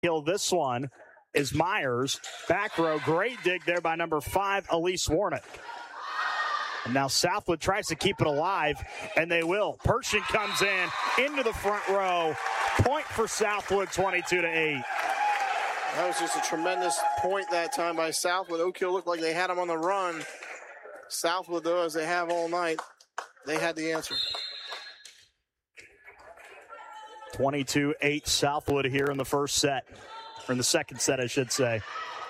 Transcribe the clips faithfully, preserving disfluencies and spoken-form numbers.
Kill this one is Myers. Back row, great dig there by number five, Elise Warnick. And now Southwood tries to keep it alive, and they will. Pershing comes in into the front row. Point for Southwood, twenty-two to eight. That was just a tremendous point that time by Southwood. Oak Hill looked like they had them on the run. Southwood, though, as they have all night, they had the answer. twenty-two eight Southwood here in the first set, or in the second set, I should say.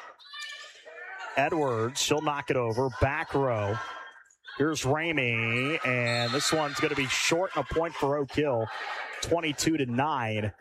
Edwards, she'll knock it over. Back row. Here's Ramey, and this one's going to be short and a point for Oak Hill, twenty-two to nine.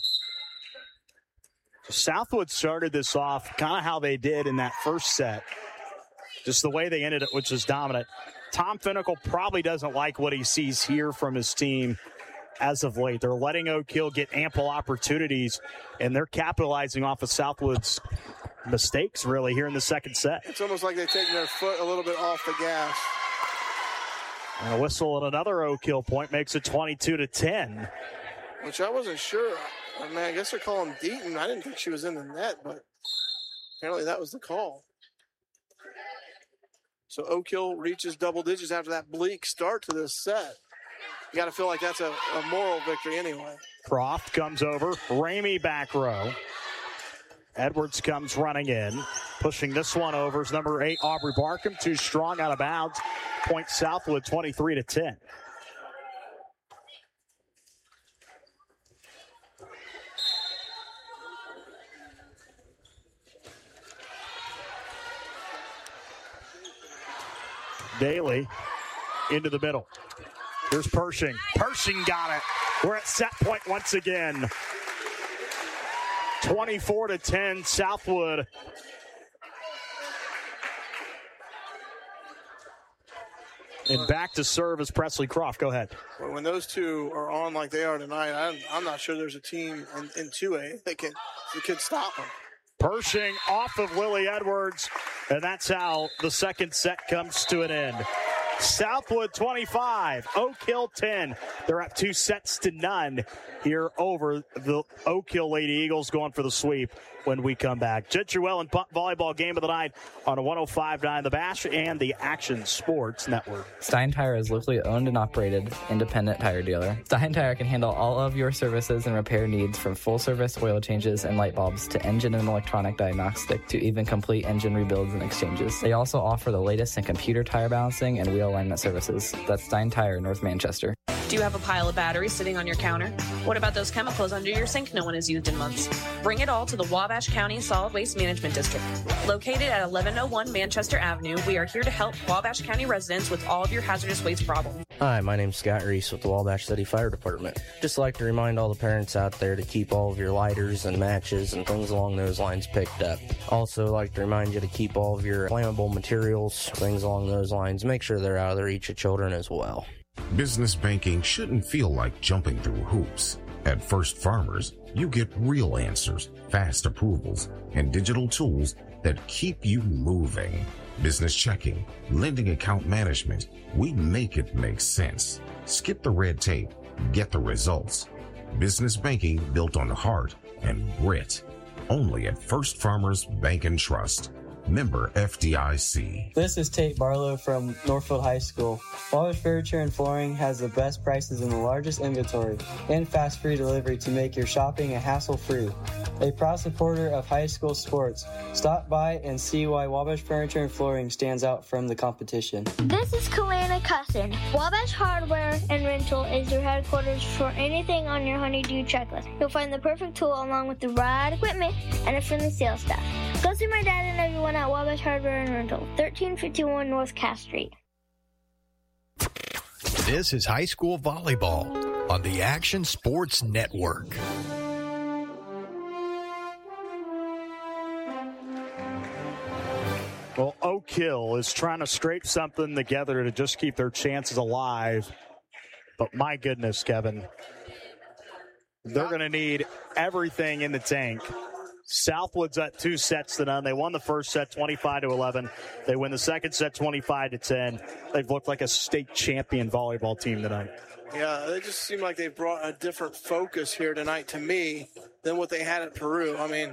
Southwood started this off kind of how they did in that first set. Just the way they ended it, which is dominant. Tom Finnicle probably doesn't like what he sees here from his team as of late. They're letting Oak Hill get ample opportunities, and they're capitalizing off of Southwood's mistakes, really, here in the second set. It's almost like they're taking their foot a little bit off the gas. And a whistle and another Oak Hill point makes it twenty-two to ten. Which I wasn't sure. I mean, I guess they're calling Deaton. I didn't think she was in the net, but apparently that was the call. So Oak Hill reaches double digits after that bleak start to this set. You got to feel like that's a, a moral victory anyway. Croft comes over. Ramey back row. Edwards comes running in. Pushing this one over is number eight, Aubrey Barkham. Too strong out of bounds. Point Southwood, twenty-three to ten. Daly into the middle. Here's Pershing. Pershing got it. We're at set point once again. twenty-four to ten, Southwood. And back to serve is Presley Croft. Go ahead. Well, when those two are on like they are tonight, I'm, I'm not sure there's a team in, in two A that can, that can stop them. Pershing off of Lily Edwards, and that's how the second set comes to an end. Southwood twenty-five, Oak Hill ten. They're up two sets to none here over the Oak Hill Lady Eagles, going for the sweep when we come back. Gentry Wellen volleyball game of the night on a one oh five point nine The Bash and the Action Sports Network. Stein Tire is locally owned and operated independent tire dealer. Stein Tire can handle all of your services and repair needs, from full service oil changes and light bulbs to engine and electronic diagnostic to even complete engine rebuilds and exchanges. They also offer the latest in computer tire balancing and wheel alignment services. That's Stein Tire, North Manchester. Do you have a pile of batteries sitting on your counter? What about those chemicals under your sink no one has used in months? Bring it all to the Wabash County Solid Waste Management District. Located at eleven oh one Manchester Avenue, we are here to help Wabash County residents with all of your hazardous waste problems. Hi, my name's Scott Reese with the Wabash City Fire Department. Just like to remind all the parents out there to keep all of your lighters and matches and things along those lines picked up. Also like to remind you to keep all of your flammable materials, things along those lines. Make sure they're out of the reach of children as well. Business banking shouldn't feel like jumping through hoops. At First Farmers, you get real answers, fast approvals, and digital tools that keep you moving. Business checking, lending account management, we make it make sense. Skip the red tape, get the results. Business banking built on heart and grit. Only at First Farmers Bank and Trust. Member F D I C. This is Tate Barlow from Northfield High School. Wabash Furniture and Flooring has the best prices and the largest inventory and fast free delivery to make your shopping a hassle-free. A proud supporter of high school sports. Stop by and see why Wabash Furniture and Flooring stands out from the competition. This is Kalana Cussin. Wabash Hardware and Rental is your headquarters for anything on your honeydew checklist. You'll find the perfect tool along with the right equipment and a friendly sales staff. Go see my dad and everyone at Wabash Hardware and Rental, thirteen fifty-one North Cass Street. This is high school volleyball on the Action Sports Network. Well, Oak Hill is trying to scrape something together to just keep their chances alive. But my goodness, Kevin, they're going to need everything in the tank. Southwood's at two sets to none. They won the first set twenty-five to eleven. They win the second set twenty-five to ten. They've looked like a state champion volleyball team tonight. Yeah, they just seem like they brought a different focus here tonight to me than what they had at Peru. I mean,